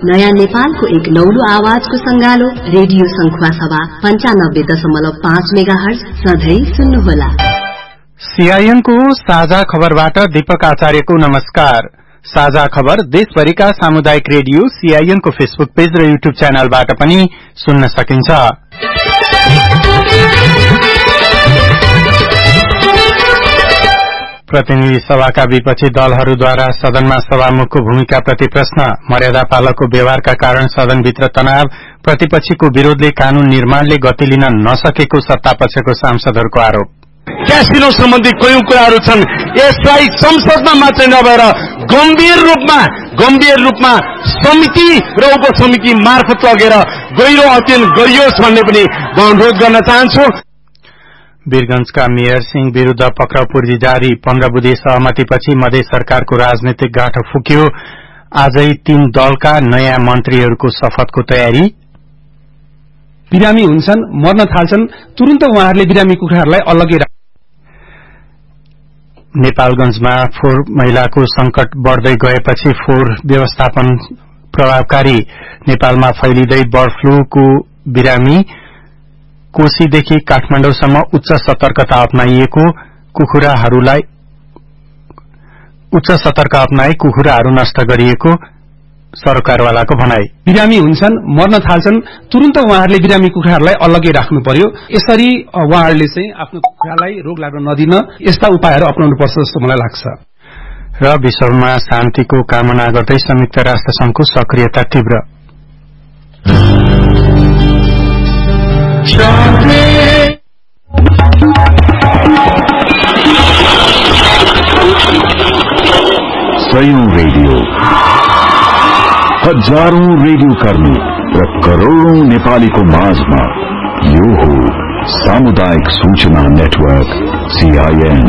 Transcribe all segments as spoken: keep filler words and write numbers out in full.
नयाँ नेपालको एक नौलो आवाजको संगालो रेडियो संख्वासभा पञ्चानब्बे दशमलव पाँच मेगा हर्ज सधैं सुन्नुहोला। सीआईएनको साझा खबरबाट दीपक आचार्यको नमस्कार। साझा खबर देशभरिका सामुदायिक रेडियो सीआईएनको फेसबुक पेज र युट्युब च्यानलबाट पनि सुन्न सकिन्छ। प्रतिनिधि सभाका विपक्षी दलहरूद्वारा सदनमा सभामुखको भूमिकाप्रति प्रश्न, मर्यादा पालकको व्यवहारका कारण सदनभित्र तनाव, प्रतिपक्षीको विरोधले कानून निर्माणले गति लिन नसकेको सत्तापक्षको सांसदहरूको आरोप। क्यासिनो सम्बन्धी कयौं कुराहरू छन्, यसलाई संसदमा मात्रै नभएर गम्भीर रूपमा गम्भीर रूपमा समिति र उपसमिति मार्फत लगेर गहिरो अध्ययन गरियोस् भन्ने पनि म अनुरोध गर्न चाहन्छु। वीरगंजका मेयर सिंह विरूद्ध पक्राउ पूर्जी जारी, पन्ध्र बुधे सहमतिपछि मधेस सरकारको राजनीतिक गाँठो फुक्यो। आजै तीन दलका नयाँ मन्त्रीहरूको शपथको तयारी। बिरामी हुन्छन्, मर्न थाल्छन्, तुरुन्त उहाँहरूले बिरामी कुखुराहरूलाई अलग्गै राख्छ। नेपालगंजमा फोहोर मैलाको संकट बढ़दै गएपछि फोहोर व्यवस्थापन प्रभावकारी, नेपालमा फैलिँदै बर्ड फ्लूको बिरामी। कोशीदेखि काठमाडौँसम्म उच्च सतर्कता अपनाइएको, कुखुराहरूलाई उच्च सतर्क अपनाई कुखुराहरू नष्ट गरिएको सरकारवालाको भनाई। बिरामी हुन्छन्, मर्न थाल्छन्, तुरुन्त उहाँहरूले बिरामी कुखुराहरूलाई अलग्गै राख्नु पर्यो। यसरी उहाँहरूले चाहिँ आफ्नो कुखुरालाई रोग लाग्न नदिन यस्ता उपायहरू अपनाउनु पर्छ जस्तो मलाई लाग्छ। र विश्वमा शान्तिको कामना गर्दै संयुक्त राष्ट्र संघको सक्रियता तीव्र। सयौं रेडियो, हजारौं रेडियो कर्मी र करोड़ौं नेपालीको माझमा यो हो सामुदायिक सूचना नेटवर्क सीआईएन।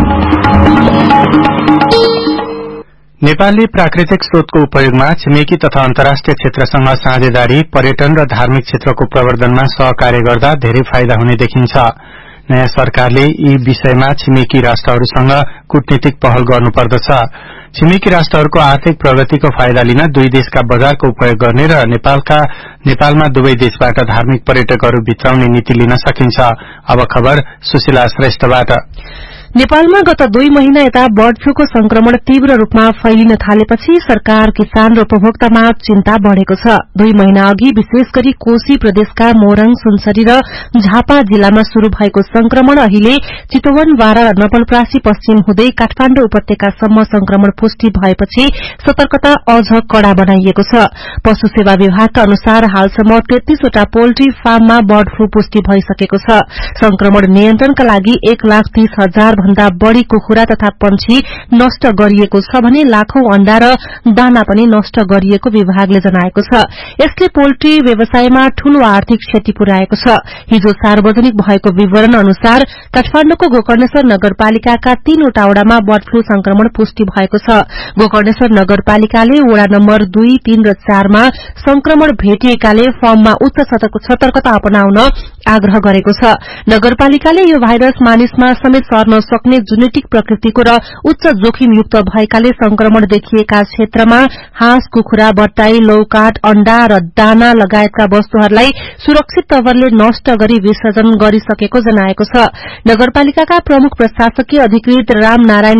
नेपालले प्राकृतिक स्रोतको उपयोगमा छिमेकी तथा अन्तर्राष्ट्रिय क्षेत्रसँग साझेदारी, पर्यटन र धार्मिक क्षेत्रको प्रवर्धनमा सहकार्य गर्दा धेरै फाइदा हुने देखिन्छ। नयाँ सरकारले यी विषयमा छिमेकी राष्ट्रहरूसँग कूटनीतिक पहल गर्नुपर्दछ। छिमेकी राष्ट्रहरूको आर्थिक प्रगतिको फाइदा लिन दुई देशका बजारको उपयोग गर्ने र नेपालका नेपालमा दुवै देशबाट धार्मिक पर्यटकहरू भित्राउने नीति लिन सकिन्छ। अब खबर सुशीला श्रेष्ठबाट। नेपालमा गत दुई महिना यता बर्ड फ्लूको संक्रमण तीव्र रूपमा फैलिन थालेपछि सरकार, किसान र उपभोक्तामा चिन्ता बढ़ेको छ। दुई महिना अघि विशेष गरी कोशी प्रदेशका मोरङ, सुनसरी र झापा जिल्लामा शुरू भएको संक्रमण अहिले चितवन, बारा र नवलपरासी पश्चिम हुँदै काठमाण्डु उपत्यकासम्म संक्रमण पुष्टि भएपछि सतर्कता अझ कड़ा बनाइएको छ। पशु सेवा विभागका अनुसार हालसम्म तेत्तीसवटा पोल्ट्री फार्ममा बर्ड फ्लू पुष्टि भइसकेको छ। संक्रमण नियन्त्रणका लागि एक लाख तीस हजार भन्दा बढ़ी कुखुरा तथा पंक्षी नष्ट गरिएको छ भने लाखौं अण्डा र दाना पनि नष्ट गरिएको विभागले जनाएको छ। यसले पोल्ट्री व्यवसायमा ठूलो आर्थिक क्षति पुर्याएको छ। हिजो सार्वजनिक भएको विवरण अनुसार काठमाण्डुको गोकर्णेश्वर नगरपालिकाका तीनवटा वडामा बर्ड फ्लू संक्रमण पुष्टि भएको छ। गोकर्णेश्वर नगरपालिकाले वडा नम्बर दुई, तीन र चारमा संक्रमण भेटिएकाले फर्ममा उच्च सतर्कता अपनाउन आग्रह गरेको छ। नगरपालिकाले यो भाइरस मानिसमा समेत सर्न सक्ने जेनेटिक प्रकृतिको र उच्च जोखिमयुक्त भएकाले संक्रमण देखिएका क्षेत्रमा हाँस, कुखुरा, बट्टाई, लौकाट, अण्डा र दाना लगायतका वस्तुहरूलाई सुरक्षित तवरले नष्ट गरी विसर्जन गरिसकेको जनाएको छ। नगरपालिकाका प्रमुख प्रशासकीय अधिकृत राम नारायण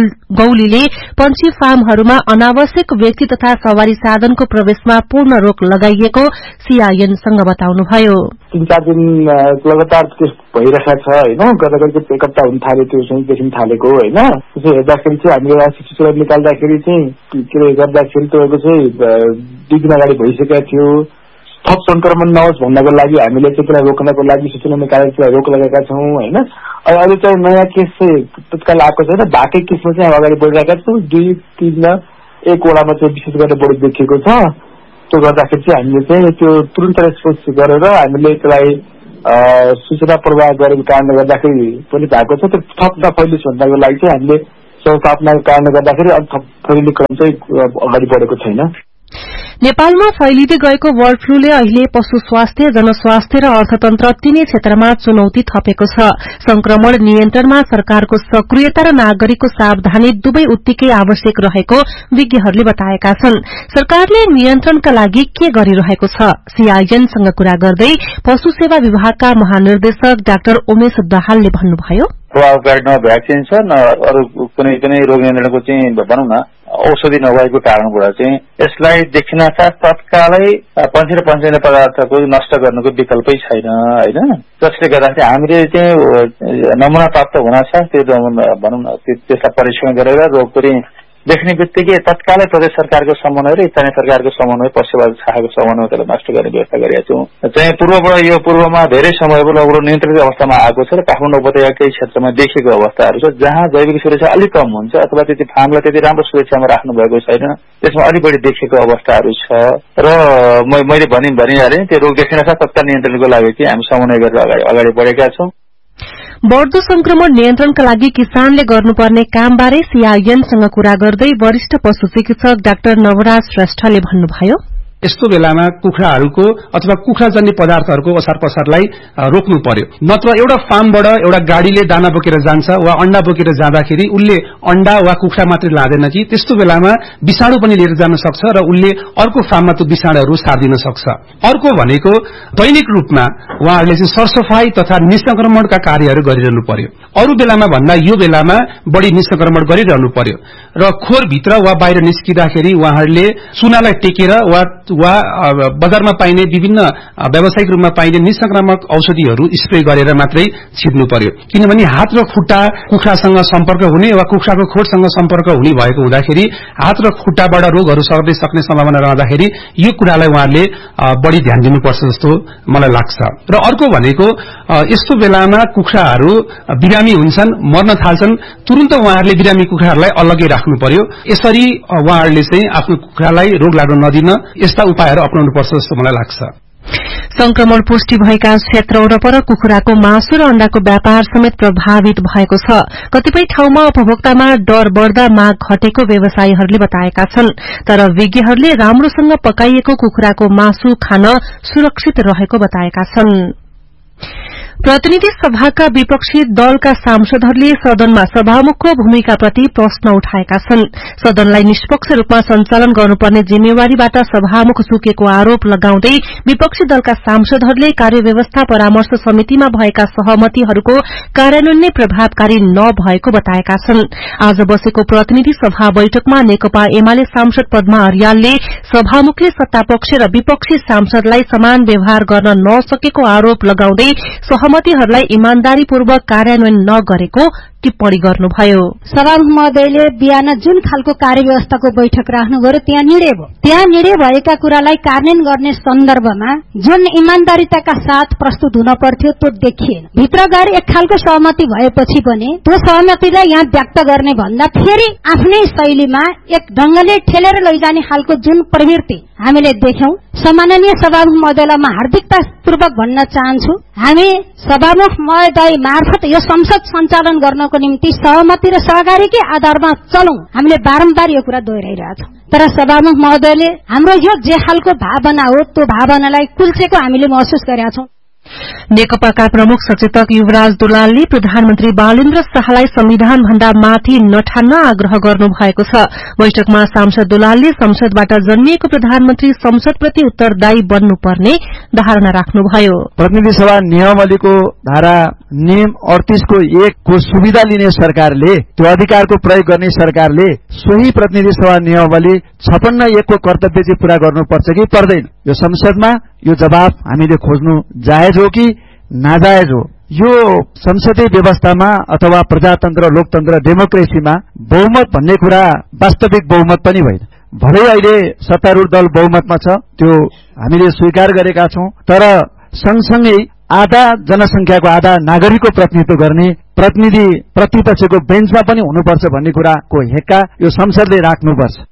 गौलीले पंक्षी फार्महरूमा अनावश्यक व्यक्ति तथा सवारी साधनको प्रवेशमा पूर्ण रोक लगाइएको सीआईएनसँग बताउनुभयो। तीन चार दिन लगातार भइरहेको छ होइन, गर्दा एक हप्ता हुन थाल्यो त्यो चाहिँ देखिन थालेको होइन। त्यसो हेर्दाखेरि चाहिँ हामीले सूचना निकाल्दाखेरि चाहिँ के अरे गर्दाखेरि तपाईँको चाहिँ दुई दिन अगाडि भइसकेको थियो। थप संक्रमण नहोस् भन्नको लागि हामीले चाहिँ त्यसलाई रोक्नको लागि सूचना निकालेर त्यसलाई रोक लगाएका छौँ होइन। अहिले चाहिँ नयाँ केस चाहिँ तत्काल आएको छैन, बाँकी केसमा चाहिँ अगाडि बढिरहेका छौँ। दुई तीन एक वडामा चाहिँ विशेष गरेर बढी देखिएको छ। त्यो गर्दाखेरि चाहिँ हामीले चाहिँ त्यो तुरन्त रेस्पोन्स गरेर हामीले त्यसलाई सूचना प्रवाह गरेको कारणले गर्दाखेरि पनि भएको छ। त्यो थप नफैलियोस् भन्नको लागि चाहिँ हामीले व्यवस्थापनाको कारणले गर्दाखेरि अब थप फैलिने क्रम चाहिँ अगाडि बढेको छैन। नेपालमा फैलिँदै गएको बर्ड फ्लूले अहिले पशु स्वास्थ्य, जनस्वास्थ्य र अर्थतन्त्र तीनै क्षेत्रमा चुनौती थपेको छ। संक्रमण नियन्त्रणमा सरकारको सक्रियता र नागरिकको सावधानी दुवै उत्तिकै आवश्यक रहेको विज्ञहरूले बताएका छन्। सरकारले नियन्त्रणका लागि के गरिरहेको छ? सीआईएनसँग कुरा गर्दै पशु सेवा विभागका महानिर्देशक डाक्टर उमेश दाहालले भन्नुभयो, प्रभावकारी न भ्याक्सिन छ न अरू कुनै पनि रोग नियन्त्रणको चाहिँ भनौँ न औषधि नभएको कारणबाट चाहिँ यसलाई देखिनासाथ तत्कालै पञ्चेर पञ्चेन्द्र पदार्थको नष्ट गर्नुको विकल्पै छैन होइन। जसले गर्दाखेरि हामीले चाहिँ नमुना प्राप्त हुनासाथ त्यो भनौँ न त्यसलाई परीक्षण गरेर रोग पनि देख्ने बित्तिकै तत्कालै प्रदेश सरकारको समन्वय र स्थानीय सरकारको समन्वय, पशुपालन शाखाको समन्वय त्यसलाई नष्ट गर्ने व्यवस्था गरेका छौँ। चाहिँ पूर्वबाट यो पूर्वमा धेरै समय लगभग नियन्त्रित अवस्थामा आएको छ र काठमाडौँ उपत्यकाकै क्षेत्रमा देखिएको अवस्थाहरू छ जहाँ जैविक सुरक्षा अलिक कम हुन्छ अथवा त्यति फार्मलाई त्यति राम्रो सुरक्षामा राख्नु भएको छैन, त्यसमा अलिक बढी देखिएको अवस्थाहरू छ र मैले भनि भनिहालेँ त्यो रोग देखिनासाथ तत्काल नियन्त्रणको लागि चाहिँ हामी समन्वय गरेर अगाडि अगाडि बढेका छौँ। बढ्दो संक्रमण नियन्त्रणका लागि किसानले गर्नुपर्ने कामबारे सीआईएनसँग कुरा गर्दै वरिष्ठ पशु चिकित्सक डाक्टर नवराज श्रेष्ठले भन्नुभयो, यस्तो बेलामा कुखुराहरूको अथवा कुखुराजन्य पदार्थहरूको ओसार पसारलाई रोक्नु पर्यो। नत्र एउटा फार्मबाट एउटा गाडीले दाना बोकेर जान्छ वा अण्डा बोकेर जाँदाखेरि उसले अण्डा वा कुखुरा मात्रै लाँदैन कि त्यस्तो बेलामा विषाणु पनि लिएर जान सक्छ र उसले अर्को फार्ममा त्यो विषाणुहरू सार्दिन सक्छ। अर्को भनेको दैनिक रूपमा उहाँहरूले चाहिँ सरसफाई तथा निसंक्रमणका कार्यहरू गरिरहनु पर्यो। अरू बेलामा भन्दा यो बेलामा बढी निसंक्रमण गरिरहनु पर्यो र खोरभित्र वा बाहिर निस्किँदाखेरि उहाँहरूले चुनालाई टेकेर वा वा बजारमा पाइने विभिन्न व्यावसायिक रूपमा पाइने निसंक्रामक औषधिहरू स्प्रे गरेर मात्रै छिट्नु पर्यो। किनभने हात र खुट्टा कुखुरासँग सम्पर्क हुने वा कुखुराको खोरसँग सम्पर्क हुने भएको हुँदाखेरि हात र खुट्टाबाट रोगहरू सर्दै सक्ने सम्भावना रहँदाखेरि यो कुरालाई उहाँहरूले बढी ध्यान दिनुपर्छ जस्तो मलाई लाग्छ। र अर्को भनेको यस्तो बेलामा कुखुराहरू बिरामी हुन्छन्, मर्न थाल्छन्, तुरन्त उहाँहरूले बिरामी कुखुराहरूलाई अलग्गै राख्नु पर्यो। यसरी उहाँहरूले चाहिँ आफ्नो कुखुरालाई रोग लाग्न नदिन यस्ता उपायहरू अपनाउनु पर्छ जस्तो मलाई लाग्छ। संक्रमण पुष्टि भएका क्षेत्र वरपर कुखुराको मासु र अण्डाको व्यापार समेत प्रभावित भएको छ। कतिपय ठाउँमा उपभोक्तामा डर बढ़दा माग घटेको व्यवसायीहरूले बताएका छन्। तर विज्ञहरूले राम्रोसँग पकाइएको कुखुराको मासु खान सुरक्षित रहेको बताएका छन्। प्रतिनिधि सभाका विपक्षी दलका सांसदहरूले सदनमा सभामुखको भूमिकाप्रति प्रश्न उठाएका छन्। सदनलाई निष्पक्ष रूपमा सञ्चालन गर्नुपर्ने जिम्मेवारीबाट सभामुख चुकेको आरोप लगाउँदै विपक्षी दलका सांसदहरूले कार्यव्यवस्था परामर्श समितिमा भएका सहमतिहरूको कार्यान्वयन नै प्रभावकारी नभएको बताएका छन्। आज बसेको प्रतिनिधि सभा बैठकमा नेकपा एमाले सांसद पद्मा अर्यालले सभामुखले सत्तापक्ष र विपक्षी सांसदलाई समान व्यवहार गर्न नसकेको आरोप लगाउँदै सहमतिहरूलाई इमान्दारीपूर्वक कार्यान्वयन नगरेको टिप्पणी गर्नुभयो। सभामुख महोदयले बिहान जुन खालको कार्यव्यवस्थाको बैठक राख्नुभयो त्यहाँ निर्णय भयो। त्यहाँ निर्णय भएका कुरालाई कार्यान्वयन गर्ने सन्दर्भमा जुन इमान्दारिताका साथ प्रस्तुत हुन पर्थ्यो त्यो देखिएन। भित्र गएर एक खालको सहमति भएपछि पनि त्यो सहमतिलाई यहाँ व्यक्त गर्ने भन्दा फेरि आफ्नै शैलीमा एक ढंगले ठेलेर लैजाने खालको जुन प्रवृत्ति हामीले देख्यौं। सम्माननीय सभामुख महोदयलाई म हार्दिकतापूर्वक भन्न चाहन्छु, हामी सभामुख महोदय मार्फत यो संसद सञ्चालन गर्नको निम्ति सहमति र सहकारीकै आधारमा चलौं। हामीले बारम्बार यो कुरा दोहोर्याइरहेछौं। तर सभामुख महोदयले हाम्रो यो जे खालको भावना हो त्यो भावनालाई कुल्चेको हामीले महसुस गरेका छौं। नेकपाका प्रमुख सचेतक युवराज दुलालले प्रधानमन्त्री बालेन्द्र शाहलाई संविधान भन्दा माथि नठान्न आग्रह गर्नु भएको छ। बैठकमा सांसद दुलालले संसदबाट जन्मिएको प्रधानमन्त्री संसदप्रति उत्तरदायी बन्नुपर्ने धारणा राख्नुभयो। प्रतिनिधि सभा नियमावलीको धारा नियम अडतीस को एक को सुविधा लिने सरकारले, त्यो अधिकारको प्रयोग गर्ने सरकारले सोही प्रतिनिधि सभा नियमावली छपन्न एक को कर्तव्य चाहिँ पूरा गर्नुपर्छ कि पर्दैन? यो संसदमा यो जवाब हामीले खोज्नु जायज हो कि नाजायज हो? यो संसदीय व्यवस्थामा अथवा प्रजातन्त्र, लोकतन्त्र, डेमोक्रेसीमा बहुमत भन्ने कुरा वास्तविक बहुमत पनि होइन। भलै अहिले सत्तारूढ दल बहुमतमा छ, त्यो हामीले स्वीकार गरेका छौं। तर सँगसँगै आधा जनसंख्याको आधा नागरिकको प्रतिनिधित्व गर्ने प्रतिनिधि प्रतिपक्षको बेन्चमा पनि हुनुपर्छ भन्ने कुराको हेक्का यो संसदले राख्नुपर्छ।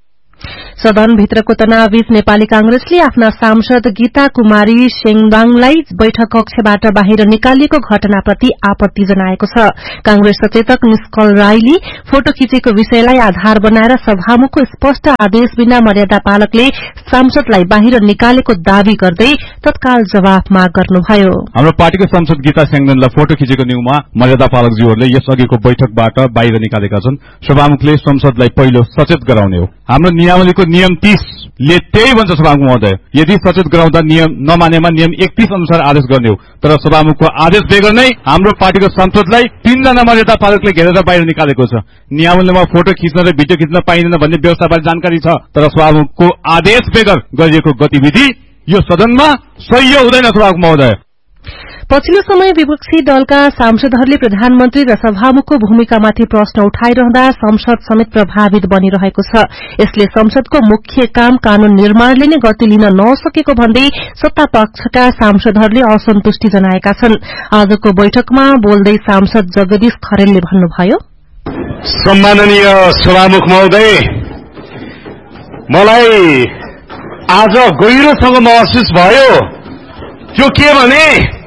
सदनभित्रको तनावबीच नेपाली कांग्रेसले आफ्ना सांसद गीता कुमारी सेङदाङलाई बैठक कक्षबाट बाहिर निकालिएको घटनाप्रति आपत्ति जनाएको छ। कांग्रेस सचेतक निष्कल राईले फोटो खिचेको विषयलाई आधार बनाएर सभामुखको स्पष्ट आदेश बिना मर्यादा पालकले सांसदलाई बाहिर निकालेको दावी गर्दै तत्काल जवाफ माग गर्नुभयो। हाम्रो पार्टीको सांसद गीता सेङदाङलाई फोटो खिचेको न्यूमा मर्यादा पालकज्यूहरूले यसअघिको बैठकबाट बाहिर निकालेका छन्। सभामुखले संसदलाई पहिलो सचेत गराउने हो। हाम्रो नियमावलीको नियम तीस ले त्यही भन्छ सभामुख महोदय, यदि सचेत गराउँदा नियम नमानेमा नियम एकतीस अनुसार आदेश गर्ने हो। तर सभामुखको आदेश बेगर नै हाम्रो पार्टीको सांसदलाई तीनजना मर्यादा पालकले घेरेर बाहिर निकालेको छ। नियमावलीमा फोटो खिच्न र भिडियो खिच्न पाइँदैन भन्ने व्यवस्थाबारे जानकारी छ, तर सभामुखको आदेश बेगर गरिएको गतिविधि यो सदनमा सही हुँदैन सभामुख महोदय। पछिल्लो समय विपक्षी दलका सांसदहरूले प्रधानमन्त्री र सभामुखको भूमिकामाथि प्रश्न उठाइरहँदा संसद समेत प्रभावित बनिरहेको छ। यसले संसदको मुख्य काम कानून निर्माणले नै गति लिन नसकेको भन्दै सत्तापक्षका सांसदहरूले असन्तुष्टि जनाएका छन्। आजको बैठकमा बोल्दै सांसद जगदीश खरेलले भन्नुभयो, सम्माननीय सभामुख महोदय, मलाई आज गहिरोसँग महसुस भयो। त्यो के भने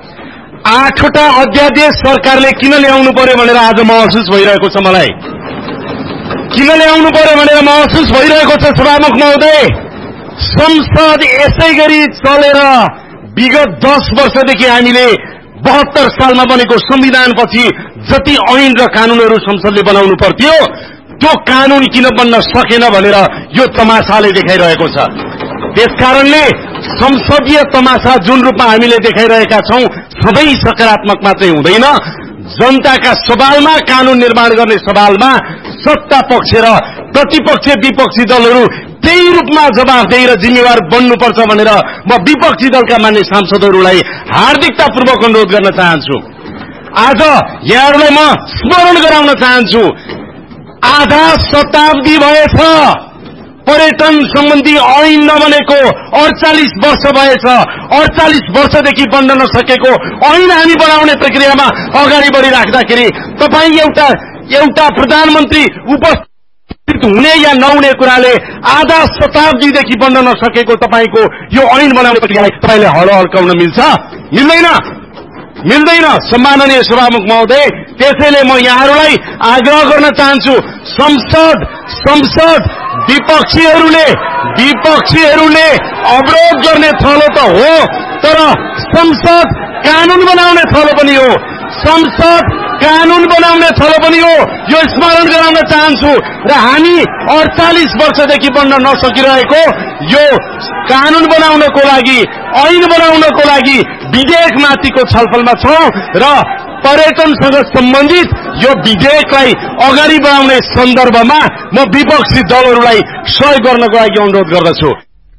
आठवटा अध्यादेश सरकारले किन ल्याउनु पर्यो भनेर आज महसुस भइरहेको छ। मलाई किन ल्याउनु पर्यो भनेर महसुस भइरहेको छ सभामुख महोदय। संसद यसै गरी चलेर विगत दस वर्षदेखि हामीले बहत्तर सालमा बनेको संविधानपछि जति ऐन र कानूनहरू संसदले बनाउनु पर्थ्यो त्यो कानून किन बन्न सकेन भनेर यो तमासाले देखाइरहेको छ। त्यसकारणले संसदीय तमासा जुन रूपमा हामीले देखाइरहेका छौं सधैँ सकारात्मक मात्रै हुँदैन। जनताका सवालमा, कानून निर्माण गर्ने सवालमा सत्ता पक्ष र प्रतिपक्ष विपक्षी दलहरू त्यही रूपमा जवाफदेही र जिम्मेवार बन्नुपर्छ भनेर म विपक्षी दलका मान्य सांसदहरूलाई हार्दिकतापूर्वक अनुरोध गर्न चाहन्छु। आज यहाँहरूलाई म स्मरण गराउन चाहन्छु, आधा शताब्दी भएछ पर्यटन सम्बन्धी ऐन नबनेको, अडचालिस वर्ष भएछ। अडचालिस वर्षदेखि बन्न नसकेको ऐन हामी बनाउने प्रक्रियामा अगाडि बढिराख्दाखेरि तपाईँ एउटा एउटा प्रधानमन्त्री उपस्थित हुने या नहुने कुराले आधा शताब्दीदेखि बन्न नसकेको तपाईँको यो ऐन बनाउने प्रक्रियालाई तपाईँले हलो हल्काउन मिल्छ? मिल्दैन, मिल्दैन सम्माननीय सभामुख महोदय। त्यसैले म यहाँहरूलाई आग्रह गर्न चाहन्छु, संसद संसद विपक्षीहरूले विपक्षीहरूले अवरोध गर्ने थलो त हो, तर संसद कानून बनाउने थलो पनि हो। संसद कानून बनाउने थलो पनि हो, यो स्मरण गराउन चाहन्छु। र हामी अडचालिस वर्षदेखि बन्न नसकिरहेको यो कानून बनाउनको लागि, ऐन बनाउनको लागि विधेयकमाथिको छलफलमा छौं र पर्यटनसँग सम्बन्धित यो विधेयकलाई अगाडि बढाउने सन्दर्भमा म विपक्षी दलहरूलाई सहयोग गर्नको लागि अनुरोध गर्दछु।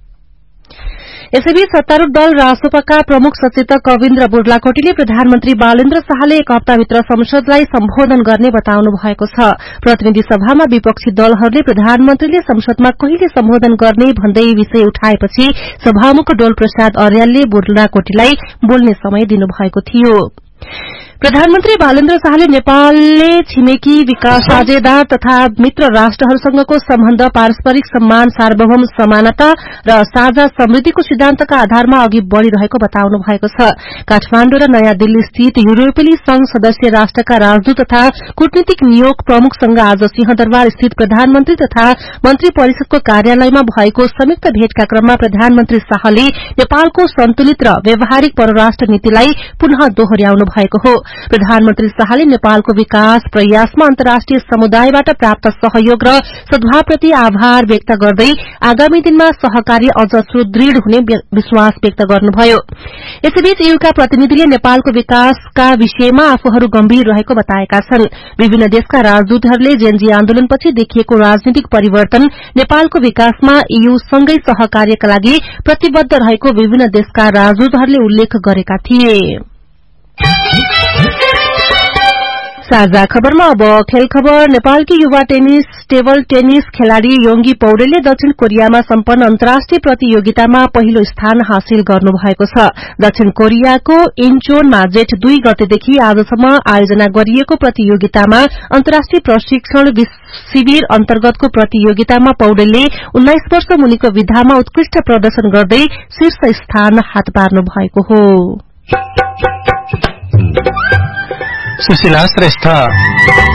यसैबीच सत्तारूढ़ दल रासोपाका प्रमुख सचेतक कविन्द्र बुर्लाकोटीले प्रधानमन्त्री बालेन्द्र शाहले एक हप्ताभित्र संसदलाई सम्बोधन गर्ने बताउनु भएको छ। प्रतिनिधि सभामा विपक्षी दलहरूले प्रधानमन्त्रीले संसदमा कहिले सम्बोधन गर्ने भन्दै विषय उठाएपछि सभामुख डोल प्रसाद अर्यालले बुर्लाकोटीलाई बोल्ने समय दिनुभएको थियो। प्रधानमन्त्री बालेन्द्र शाहले नेपालले छिमेकी विकास साझेदार तथा मित्र राष्ट्रहरूसँगको सम्बन्ध पारस्परिक सम्मान, सार्वभौम समानता र साझा समृद्धिको सिद्धान्तका आधारमा अघि बढ़िरहेको बताउनु भएको छ। काठमाण्डु र नयाँ दिल्ली स्थित यूरोपेली संघ सदस्य राष्ट्रका राजदूत तथा कूटनीतिक नियोग प्रमुखसँग आज सिंहदरबार स्थित प्रधानमन्त्री तथा मन्त्री परिषदको कार्यालयमा भएको संयुक्त भेटका क्रममा प्रधानमन्त्री शाहले नेपालको सन्तुलित र व्यावहारिक परराष्ट्र नीतिलाई पुनः दोहोर्याउनु भएको हो। प्रधानमन्त्री शाहले नेपालको विकास प्रयासमा अन्तर्राष्ट्रिय समुदायबाट प्राप्त सहयोग र सद्भावप्रति आभार व्यक्त गर्दै आगामी दिनमा सहकार्य अझ सुदृढ़ हुने विश्वास व्यक्त गर्नुभयो। यसैबीच ईयूका प्रतिनिधिले नेपालको विकासका विषयमा आफूहरू गम्भीर रहेको बताएका छन्। विभिन्न देशका राजदूतहरूले जेनजी आन्दोलनपछि देखिएको राजनीतिक परिवर्तन, नेपालको विकासमा ईयूसँगै सहकार्यका लागि प्रतिबद्ध रहेको विभिन्न देशका राजदूतहरूले उल्लेख गरेका थिए। साझा खबरमा अब खेल खबर। नेपालकी युवा टेनिस टेबल टेनिस खेलाड़ी योंगी पौडेलले दक्षिण कोरियामा सम्पन्न अन्तर्राष्ट्रिय प्रतियोगितामा पहिलो स्थान हासिल गर्नु भएको छ। दक्षिण कोरियाको इन्चोनमा जेठ दुई गतेदेखि आजसम्म आयोजना गरिएको प्रतियोगितामा अन्तर्राष्ट्रिय प्रशिक्षण शिविर अन्तर्गतको प्रतियोगितामा पौडेलले उन्नाइस वर्ष मुनिको विधामा उत्कृष्ट प्रदर्शन गर्दै शीर्ष स्थान हात पार्नु भएको हो। सुशीला श्रेष्ठ